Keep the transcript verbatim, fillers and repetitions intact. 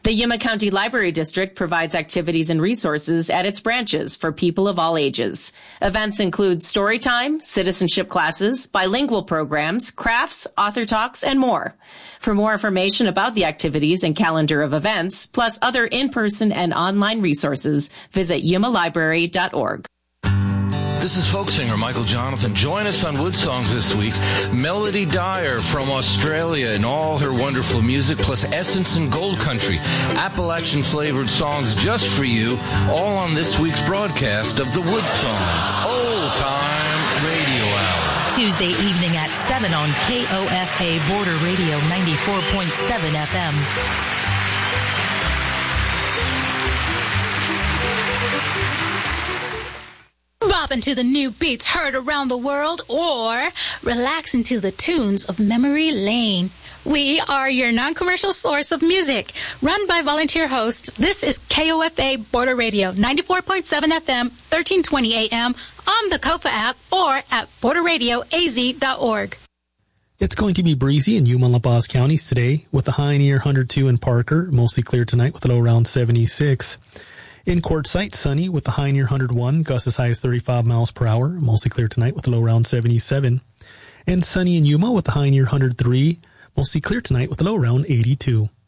The Yuma County Library District provides activities and resources at its branches for people of all ages. Events include story time, citizenship classes, bilingual programs, crafts, author talks, and more. For more information about the activities and calendar of events, plus other in-person and online resources, visit yuma library dot org. This is folk singer Michael Jonathan. Join us on Wood Songs this week. Melody Dyer from Australia and all her wonderful music, plus Essence and Gold Country, Appalachian-flavored songs just for you, all on this week's broadcast of the Wood Songs Old Time Radio Hour. Tuesday evening at seven on K O F A Border Radio ninety-four point seven F M. Bopping to the new beats heard around the world, or relaxing to the tunes of Memory Lane. We are your non-commercial source of music, run by volunteer hosts. This is K O F A Border Radio, ninety-four point seven F M, thirteen twenty A M, on the Kofa app, or at border radio a z dot org. It's going to be breezy in Yuma and La Paz counties today, with a high near one hundred two in Parker, mostly clear tonight with a low around seventy-six. In Quartzsite, sunny with a high near one hundred one, gusts as high as thirty-five miles per hour, mostly clear tonight with a low around seventy-seven. And sunny in Yuma with a high near one hundred three, mostly clear tonight with a low around eighty-two.